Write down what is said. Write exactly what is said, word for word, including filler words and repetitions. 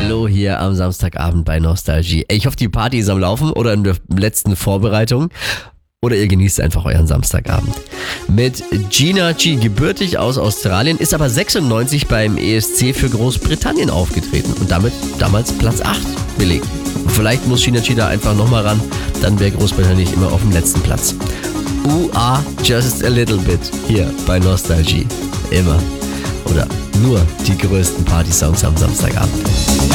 Hallo hier am Samstagabend bei Nostalgie. Ich hoffe, die Party ist am Laufen oder in der letzten Vorbereitung. Oder ihr genießt einfach euren Samstagabend. Mit Gina G, gebürtig aus Australien, ist aber sechsundneunzig beim E S C für Großbritannien aufgetreten und damit damals Platz acht belegt. Vielleicht muss Gina G da einfach nochmal ran, dann wäre Großbritannien nicht immer auf dem letzten Platz. U A Just a Little Bit hier bei Nostalgie. Immer. Oder nur die größten Party-Songs am Samstagabend.